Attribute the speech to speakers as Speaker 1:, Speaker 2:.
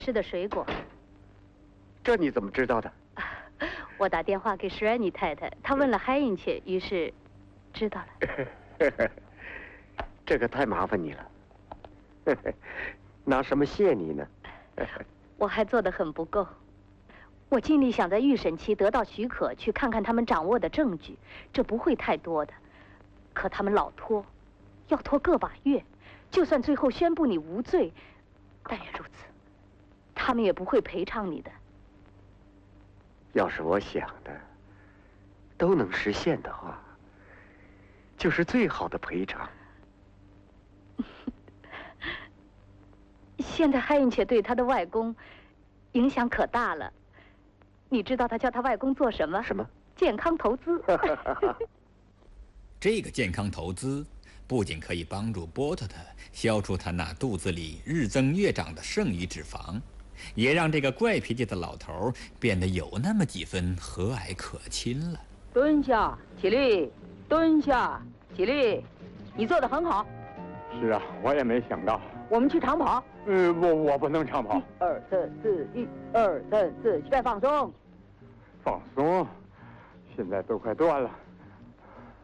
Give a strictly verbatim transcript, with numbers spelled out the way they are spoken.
Speaker 1: 吃的水果。
Speaker 2: 这你怎么知道的？
Speaker 1: 我打电话给石安妮太太，她问了海因切，于是知道了。
Speaker 2: 这个太麻烦你了。拿什么谢你呢？
Speaker 1: 我还做得很不够。我尽力想在预审期得到许可，去看看他们掌握的证据，这不会太多的。可他们老拖，要拖个把月，就算最后宣布你无罪，但愿如此，他们也不会赔偿你的。
Speaker 2: 要是我想的都能实现的话，就是最好的赔偿。
Speaker 1: 现在海因切对他的外公影响可大了。你知道他叫他外公做什么？
Speaker 2: 什么？
Speaker 1: 健康投资。
Speaker 3: 这个健康投资不仅可以帮助波特特消除他那肚子里日增月长的剩余脂肪，也让这个怪脾气的老头变得有那么几分和蔼可亲了。
Speaker 4: 蹲下，起立，蹲下，起立，你做得很好。
Speaker 5: 是啊，我也没想到。
Speaker 4: 我们去长跑。
Speaker 5: 呃，我我不能长跑。
Speaker 4: 一二三四，一二三四，预备放松。
Speaker 5: 放松，现在都快断了。